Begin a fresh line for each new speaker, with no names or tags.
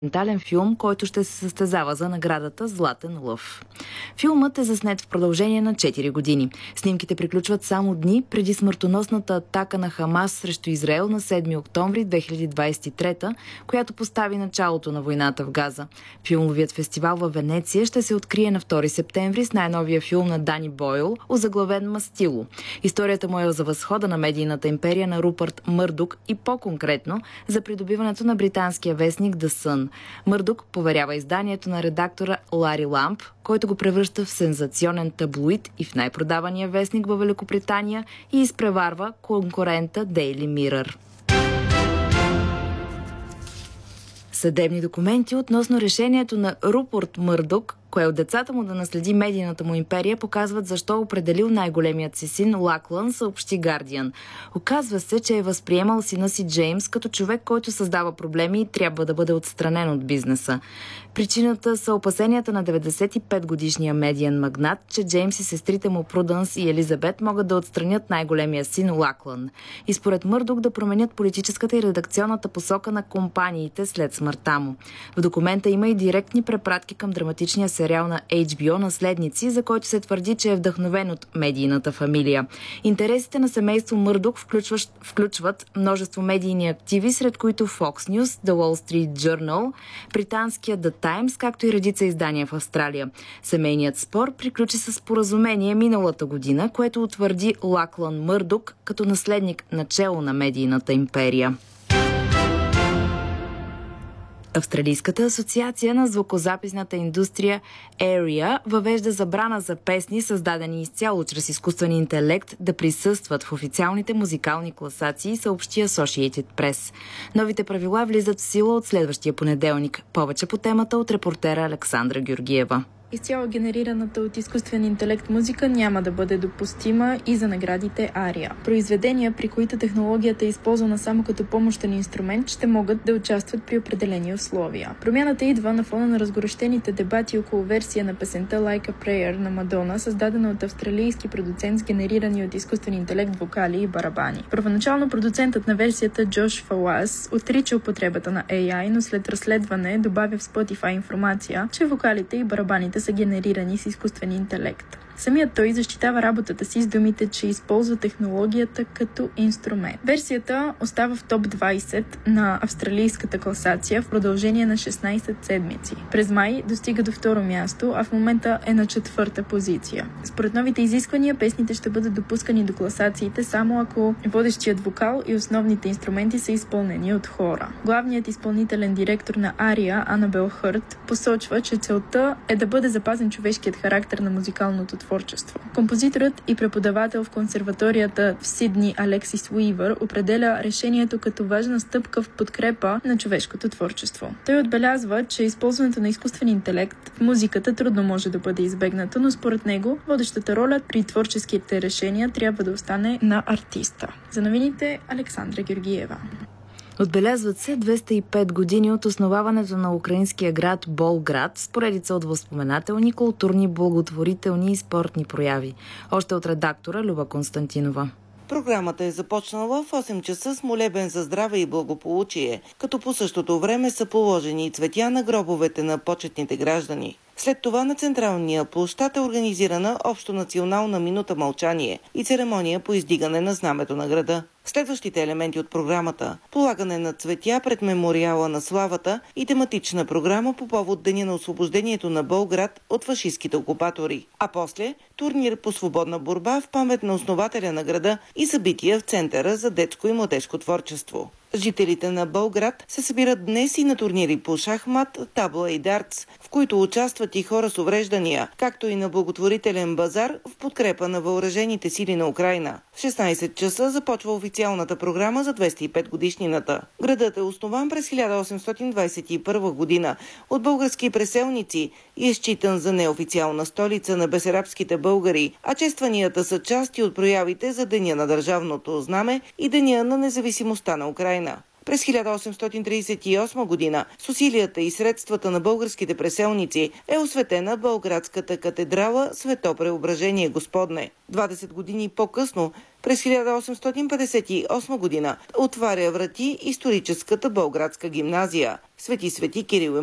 документален филм, който ще се състезава за наградата Златен лъв. Филмът е заснет в продължение на 4 години. Снимките приключват само дни преди смъртоносната атака на Хамас срещу Израел на 7 октомври 2023, която постави началото на войната в Газа. Филмовият фестивал във Венеция ще се открие на 2 септември с най-новия филм на Дани Бойл, озаглавен "Мастило". Историята му е за възхода на медийната империя на Рупърт Мърдок и по-конкретно за придобиването на британския вестник The Sun. Мърдок поверява изданието на редактора Лари Ламб, който го превръща в сензационен таблоид и в най-продавания вестник във Великобритания и изпреварва конкурента Daily Mirror. Съдебни документи относно решението на Рупърт Мърдок, кое от децата му да наследи медийната му империя, показват защо определил най-големият си син Лаклан, съобщи Guardian. Оказва се, че е възприемал сина си Джеймс като човек, който създава проблеми и трябва да бъде отстранен от бизнеса. Причината са опасенията на 95-годишния медиен магнат, че Джеймс и сестрите му Прудънс и Елизабет могат да отстранят най-големия син Лаклан. И според Мърдок да променят политическата и редакционната посока на компаниите след смъртта му. В документа има и директни препратки към драматичния сериал на HBO "Наследници", за който се твърди, че е вдъхновен от медийната фамилия. Интересите на семейство Мърдок включват множество медийни активи, сред които Fox News, The Wall Street Journal, британския The Times, както и редица издания в Австралия. Семейният спор приключи с споразумение миналата година, което утвърди Лаклан Мърдок като наследник начело на медийната империя. Австралийската асоциация на звукозаписната индустрия ARIA въвежда забрана за песни, създадени изцяло чрез изкуствен интелект, да присъстват в официалните музикални класации, съобщи Associated Press. Новите правила влизат в сила от следващия понеделник. Повече по темата от репортера Александра Георгиева.
Изцяло генерираната от изкуствен интелект музика няма да бъде допустима и за наградите ARIA. Произведения, при които технологията е използвана само като помощен инструмент, ще могат да участват при определени условия. Промяната идва на фона на разгорещените дебати около версия на песента Like a Prayer на Мадона, създадена от австралийски продуцент с генерирани от изкуствен интелект вокали и барабани. Първоначално продуцентът на версията Джош Фалас отрича употребата на AI, но след разследване добавя в Spotify информация, че вокалите и барабаните са генерирани с изкуствен интелект. Самият той защитава работата си с думите, че използва технологията като инструмент. Версията остава в топ 20 на австралийската класация в продължение на 16 седмици. През май достига до второ място, а в момента е на 4-та позиция. Според новите изисквания, песните ще бъдат допускани до класациите само ако водещият вокал и основните инструменти са изпълнени от хора. Главният изпълнителен директор на ARIA, Анабел Хърт, посочва, че целта е да бъде запазен човешкият характер на музикалното творчество. Композиторът и преподавател в консерваторията в Сидни Алексис Уивър определя решението като важна стъпка в подкрепа на човешкото творчество. Той отбелязва, че използването на изкуствен интелект в музиката трудно може да бъде избегнато, но според него водещата роля при творческите решения трябва да остане на артиста. За новините Александра Георгиева.
Отбелязват се 205 години от основаването на украинския град Болград с поредица от възпоменателни, културни, благотворителни и спортни прояви. Още от редактора Люба Константинова.
Програмата е започнала в 8 часа с молебен за здраве и благополучие, като по същото време са положени и цветя на гробовете на почетните граждани. След това на централния площад е организирана общонационална минута мълчание и церемония по издигане на знамето на града. Следващите елементи от програмата – полагане на цветя пред мемориала на славата и тематична програма по повод Деня на освобождението на Болград от фашистките окупатори. А после – турнир по свободна борба в памет на основателя на града и събития в Центъра за детско и младежко творчество. Жителите на Болград се събират днес и на турнири по шахмат, табла и дартс, в които участват и хора с увреждания, както и на благотворителен базар в подкрепа на въоръжените сили на Украйна. В 16 часа започва официалната програма за 205 годишнината. Градът е основан през 1821 година от български преселници и е считан за неофициална столица на бесарабските българи, а честванията са части от проявите за Деня на държавното знаме и Деня на независимостта на Украйна. През 1838 година с усилията и средствата на българските преселници е осветена Белградската катедрала Свето Преображение Господне. 20 години по-късно, през 1858 година, отваря врати историческата Белградска гимназия. Свети Кирил